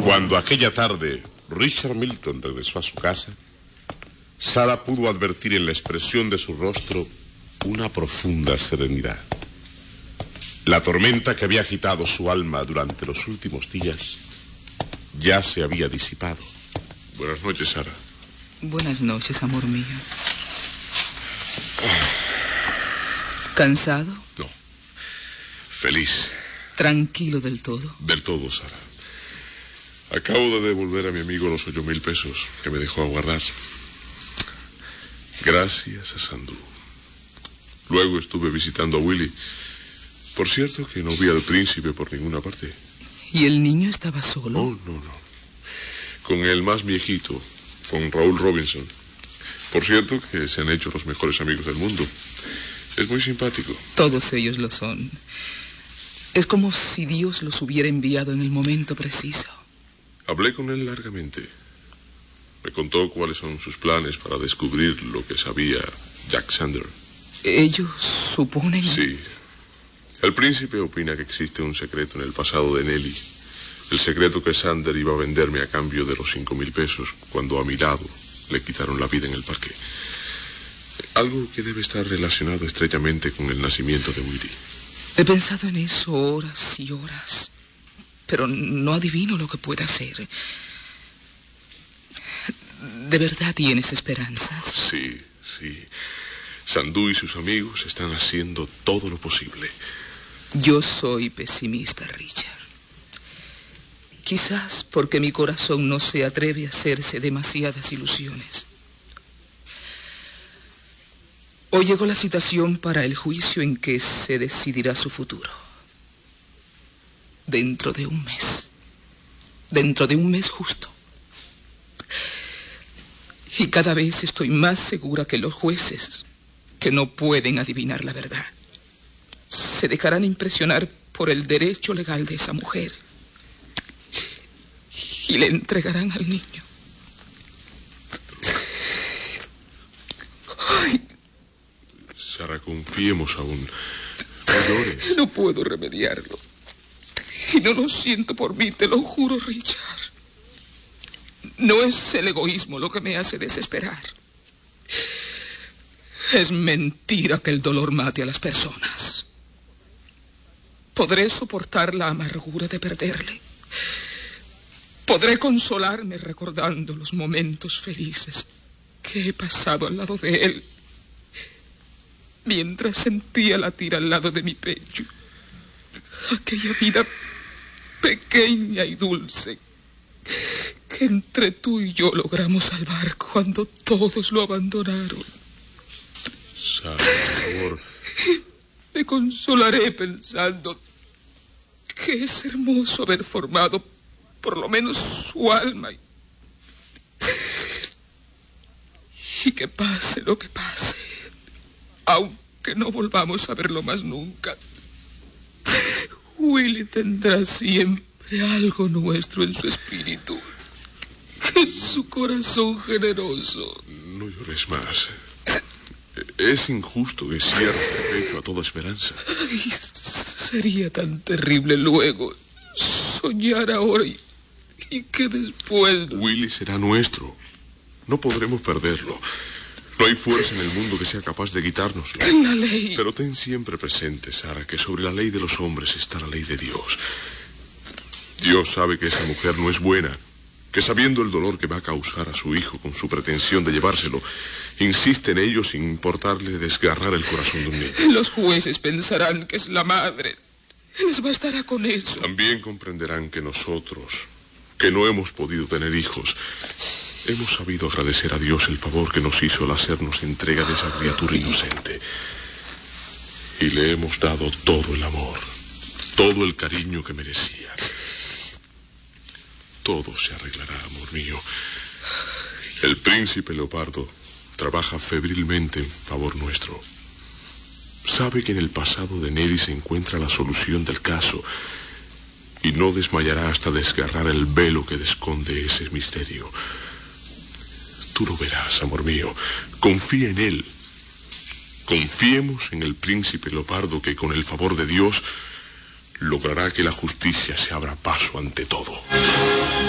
Cuando aquella tarde Richard Milton regresó a su casa, Sara pudo advertir en la expresión de su rostro una profunda serenidad. La tormenta que había agitado su alma durante los últimos días ya se había disipado. Buenas noches, Sara. Buenas noches, amor mío. ¿Cansado? No. Feliz. ¿Tranquilo del todo? Del todo, Sara. Acabo de devolver a mi amigo los 8,000 pesos que me dejó a guardar. Gracias a Sandú. Luego estuve visitando a Willy. Por cierto que no vi al príncipe por ninguna parte. ¿Y el niño estaba solo? Oh, no. Con el más viejito, con Raúl Robinson. Por cierto que se han hecho los mejores amigos del mundo. Es muy simpático. Todos ellos lo son. Es como si Dios los hubiera enviado en el momento preciso. Hablé con él largamente. Me contó cuáles son sus planes para descubrir lo que sabía Jack Sander. ¿Ellos suponen? Sí. El príncipe opina que existe un secreto en el pasado de Nelly. El secreto que Sander iba a venderme a cambio de los 5,000 pesos cuando a mi lado le quitaron la vida en el parque. Algo que debe estar relacionado estrechamente con el nacimiento de Willy. He pensado en eso horas y horas, pero no adivino lo que pueda ser. ¿De verdad tienes esperanzas? Sí. Sandú y sus amigos están haciendo todo lo posible. Yo soy pesimista, Richard. Quizás porque mi corazón no se atreve a hacerse demasiadas ilusiones. Hoy llegó la citación para el juicio en que se decidirá su futuro. Dentro de un mes. Dentro de un mes justo. Y cada vez estoy más segura que los jueces, que no pueden adivinar la verdad, se dejarán impresionar por el derecho legal de esa mujer y le entregarán al niño. Ay. Sara, confiemos aún. No llores. No puedo remediarlo. Y no lo siento por mí, te lo juro, Richard. No es el egoísmo lo que me hace desesperar. Es mentira que el dolor mate a las personas. Podré soportar la amargura de perderle. Podré consolarme recordando los momentos felices que he pasado al lado de él, mientras sentía latir al lado de mi pecho aquella vida pequeña y dulce que entre tú y yo logramos salvar cuando todos lo abandonaron. Sara, por favor. Me consolaré pensando que es hermoso haber formado por lo menos su alma y que pase lo que pase, aunque no volvamos a verlo más nunca, Willy tendrá siempre algo nuestro en su espíritu, en su corazón generoso. No llores más. Es injusto que cierre el pecho a toda esperanza. Ay, sería tan terrible luego soñar ahora y que después... Willy será nuestro. No podremos perderlo. No hay fuerza en el mundo que sea capaz de quitárnoslo. La ley... Pero ten siempre presente, Sara, que sobre la ley de los hombres está la ley de Dios. Dios sabe que esa mujer no es buena, que sabiendo el dolor que va a causar a su hijo con su pretensión de llevárselo, insiste en ello sin importarle desgarrar el corazón de un niño. Los jueces pensarán que es la madre. Les bastará con eso. También comprenderán que nosotros, que no hemos podido tener hijos, hemos sabido agradecer a Dios el favor que nos hizo al hacernos entrega de esa criatura inocente. Y le hemos dado todo el amor, todo el cariño que merecía. Todo se arreglará, amor mío. El príncipe Leopardo trabaja febrilmente en favor nuestro. Sabe que en el pasado de Nelly se encuentra la solución del caso y no desmayará hasta desgarrar el velo que esconde ese misterio. Tú lo verás, amor mío. Confía en él. Confiemos en el príncipe Leopardo que con el favor de Dios logrará que la justicia se abra paso ante todo.